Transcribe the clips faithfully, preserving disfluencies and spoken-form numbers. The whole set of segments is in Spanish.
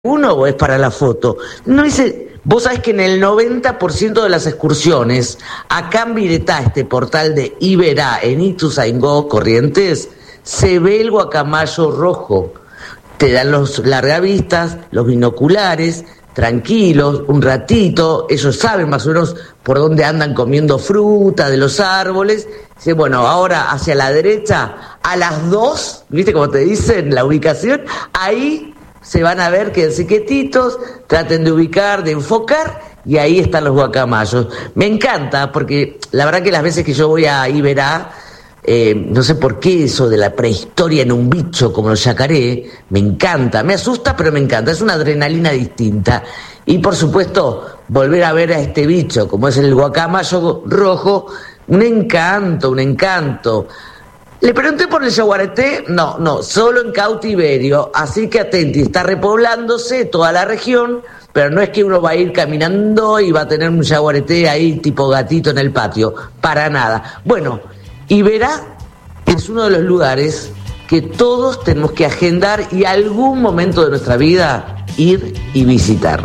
uno o es para la foto. No dice, vos sabés que en el noventa por ciento de las excursiones, acá en Viretá, este portal de Iberá, en Ituzaingó, Corrientes, se ve el guacamayo rojo. Te dan los largavistas, los binoculares, tranquilos, un ratito, ellos saben más o menos por dónde andan comiendo fruta de los árboles. Dice, bueno, ahora hacia la derecha, a las dos, ¿viste cómo te dicen la ubicación? Ahí se van a ver, quédense quietitos, traten de ubicar, de enfocar, y ahí están los guacamayos. Me encanta, porque la verdad que las veces que yo voy a Iberá, eh, no sé por qué eso de la prehistoria en un bicho como los yacaré, me encanta, me asusta, pero me encanta, es una adrenalina distinta. Y por supuesto, volver a ver a este bicho, como es el guacamayo rojo, un encanto, un encanto. Le pregunté por el yaguareté, no, no, solo en cautiverio, así que atenti, está repoblándose toda la región, pero no es que uno va a ir caminando y va a tener un yaguareté ahí tipo gatito en el patio, para nada. Bueno, Iberá es uno de los lugares que todos tenemos que agendar y algún momento de nuestra vida ir y visitar.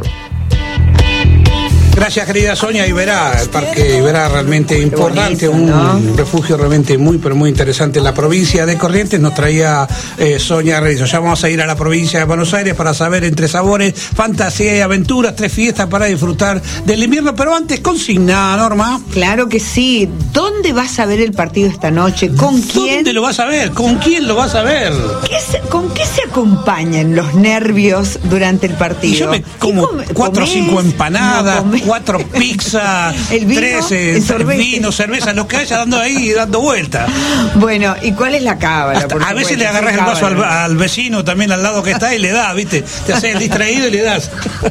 Gracias, querida Sonia. Iberá, el parque Iberá realmente importante, bonito, un ¿no? refugio realmente muy, pero muy interesante en la provincia de Corrientes. Nos traía eh, Sonia Reyes. Ya vamos a ir a la provincia de Buenos Aires para saber entre sabores, fantasía y aventuras, tres fiestas para disfrutar del invierno. Pero antes, consigna, Norma. Claro que sí. ¿Dónde vas a ver el partido esta noche? ¿Con quién? ¿Dónde lo vas a ver? ¿Con quién lo vas a ver? ¿Qué se, ¿Con qué se acompañan los nervios durante el partido? Y yo me como cuatro o cinco empanadas, no cuatro pizzas, tres eh, vino, cerveza, lo que haya dando ahí dando vueltas. Bueno, ¿y cuál es la cábala? Hasta, a veces le agarras el vaso al, al vecino también al lado que está y le das, ¿viste? Te haces el distraído y le das.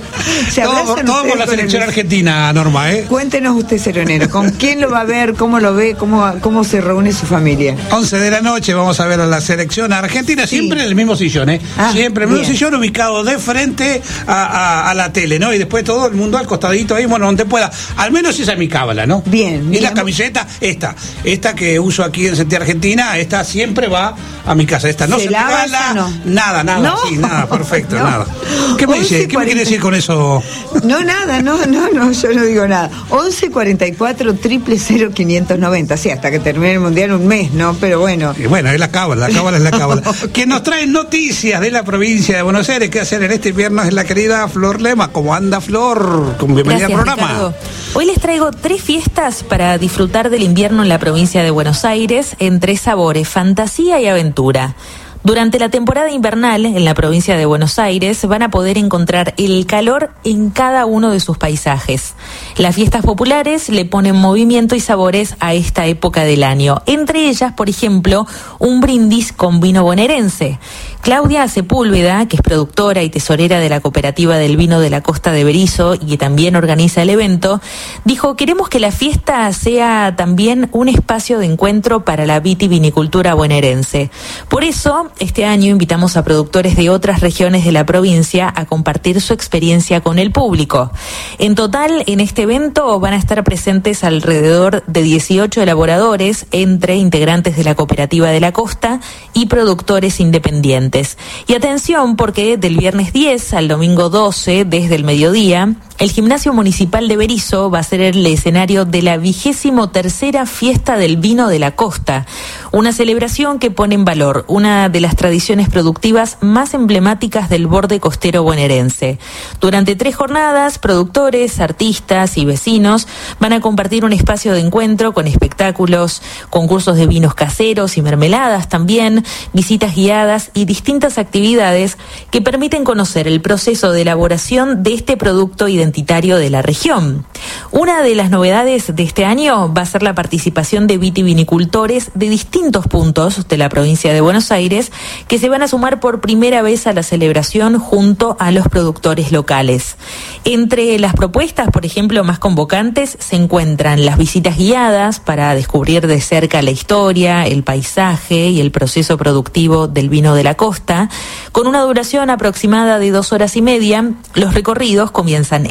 Todo, todo por la selección argentina, Norma, ¿eh? Cuéntenos usted, Seronero, ¿con quién lo va a ver? ¿Cómo lo ve? ¿Cómo, cómo se reúne su familia? once de la noche vamos a ver a la selección argentina, siempre sí. en el mismo sillón, ¿eh? Ah, siempre en el mismo sillón, ubicado de frente a, a, a la tele, ¿no? Y después todo el mundo al costadito ahí, bueno, donde pueda. Al menos esa es mi cábala, ¿no? Bien. Y bien. la camiseta, esta, esta que uso aquí en Sentí Argentina, esta siempre va a mi casa. Esta no se, se regala, no? nada, nada, ¿No? sí, nada, perfecto, no. nada. ¿Qué me dice? ¿Qué me quiere decir con eso? No, nada, no, no, no, yo no digo nada. once cuarenta y cuatro, cero cero, quinientos noventa, sí, hasta que termine el mundial un mes, ¿no? Pero bueno. Y bueno, es la cábala, la cábala es la cábala. Que nos trae noticias de la provincia de Buenos Aires, qué hacer en este invierno es la querida Flor Lema. ¿Cómo anda, Flor? Con bienvenida Gracias, al programa. Ricardo. Hoy les traigo tres fiestas para disfrutar del invierno en la provincia de Buenos Aires en tres sabores, fantasía y aventura. Durante la temporada invernal en la provincia de Buenos Aires van a poder encontrar el calor en cada uno de sus paisajes. Las fiestas populares le ponen movimiento y sabores a esta época del año. Entre ellas, por ejemplo, un brindis con vino bonaerense. Claudia Sepúlveda, que es productora y tesorera de la Cooperativa del Vino de la Costa de Berizo y que también organiza el evento, dijo: queremos que la fiesta sea también un espacio de encuentro para la vitivinicultura bonaerense. Por eso, este año invitamos a productores de otras regiones de la provincia a compartir su experiencia con el público. En total, en este evento van a estar presentes alrededor de dieciocho elaboradores, entre integrantes de la Cooperativa de la Costa y productores independientes. Y atención, porque del viernes diez al domingo doce, desde el mediodía, el Gimnasio Municipal de Berizo va a ser el escenario de la vigésimo tercera Fiesta del Vino de la Costa, una celebración que pone en valor una de las tradiciones productivas más emblemáticas del borde costero bonaerense. Durante tres jornadas, productores, artistas y vecinos van a compartir un espacio de encuentro con espectáculos, concursos de vinos caseros y mermeladas también, visitas guiadas y distintas actividades que permiten conocer el proceso de elaboración de este producto identitario de la región. Una de las novedades de este año va a ser la participación de vitivinicultores de distintos puntos de la provincia de Buenos Aires que se van a sumar por primera vez a la celebración junto a los productores locales. Entre las propuestas, por ejemplo, más convocantes se encuentran las visitas guiadas para descubrir de cerca la historia, el paisaje y el proceso productivo del vino de la costa. Con una duración aproximada de dos horas y media, los recorridos comienzan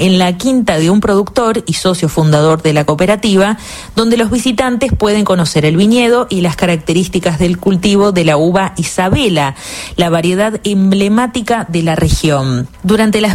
en la quinta de un productor y socio fundador de la cooperativa, donde los visitantes pueden conocer el viñedo y las características del cultivo de la uva Isabela, la variedad emblemática de la región. Durante las